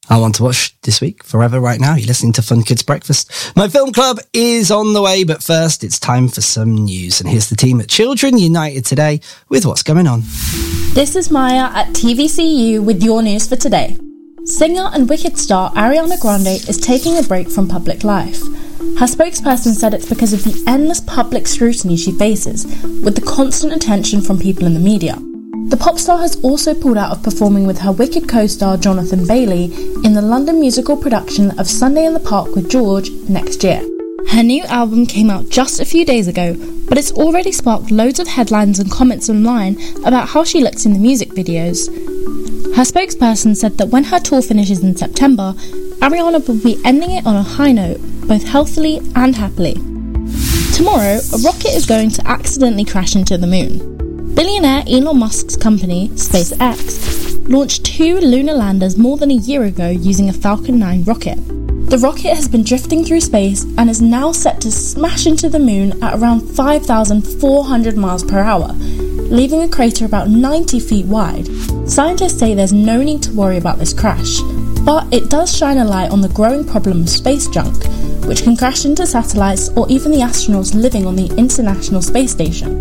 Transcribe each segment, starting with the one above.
I want to watch this week, forever right now. You're listening to Fun Kids Breakfast. My film club is on the way, but first it's time for some news. And here's the team at Children United today with what's going on. This is Maya at TVCU with your news for today. Singer and Wicked star Ariana Grande is taking a break from public life. Her spokesperson said it's because of the endless public scrutiny she faces, with the constant attention from people in the media. The pop star has also pulled out of performing with her Wicked co-star Jonathan Bailey in the London musical production of Sunday in the Park with George next year. Her new album came out just a few days ago, but it's already sparked loads of headlines and comments online about how she looks in the music videos. Her spokesperson said that when her tour finishes in September, Ariana will be ending it on a high note, both healthily and happily. Tomorrow, a rocket is going to accidentally crash into the moon. Billionaire Elon Musk's company, SpaceX, launched 2 lunar landers more than a year ago using a Falcon 9 rocket. The rocket has been drifting through space and is now set to smash into the moon at around 5,400 miles per hour, leaving a crater about 90 feet wide. Scientists say there's no need to worry about this crash, but it does shine a light on the growing problem of space junk, which can crash into satellites or even the astronauts living on the International Space Station.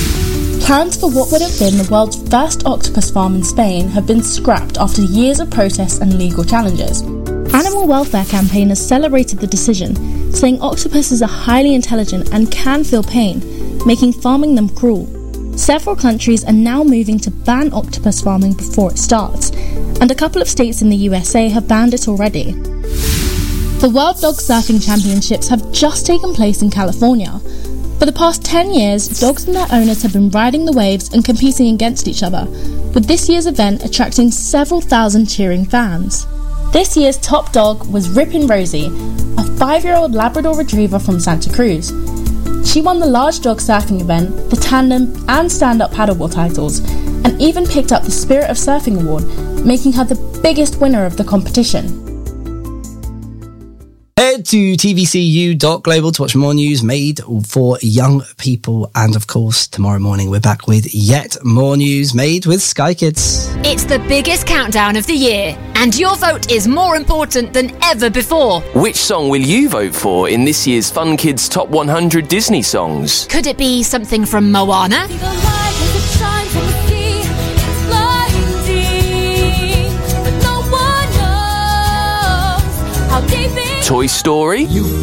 Plans for what would have been the world's first octopus farm in Spain have been scrapped after years of protests and legal challenges. Animal welfare campaigners celebrated the decision, saying octopuses are highly intelligent and can feel pain, making farming them cruel. Several countries are now moving to ban octopus farming before it starts, and a couple of states in the USA have banned it already. The World Dog Surfing Championships have just taken place in California. For the past 10 years, dogs and their owners have been riding the waves and competing against each other, with this year's event attracting several thousand cheering fans. This year's top dog was Rippin' Rosie, a 5-year-old Labrador Retriever from Santa Cruz. She won the large dog surfing event, the tandem and stand-up paddleboard titles, and even picked up the Spirit of Surfing award, making her the biggest winner of the competition. Head to tvcu.global to watch more news made for young people. And of course, tomorrow morning we're back with yet more news made with Sky Kids. It's the biggest countdown of the year, and your vote is more important than ever before. Which song will you vote for in this year's Fun Kids Top 100 Disney songs? Could it be something from Moana? Toy Story?